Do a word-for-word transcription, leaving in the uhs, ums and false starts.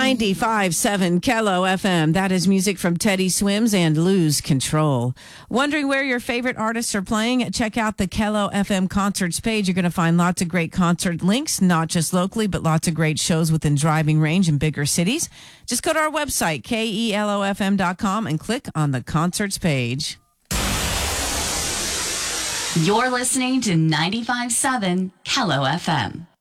ninety-five point seven Kello F M. That is music from Teddy Swims and Lose Control. Wondering where your favorite artists are playing? Check out the Kello F M concerts page. You're going to find lots of great concert links, not just locally, but lots of great shows within driving range in bigger cities. Just go to our website, K E L O F M dot com, and click on the concerts page. You're listening to ninety-five point seven Kello F M.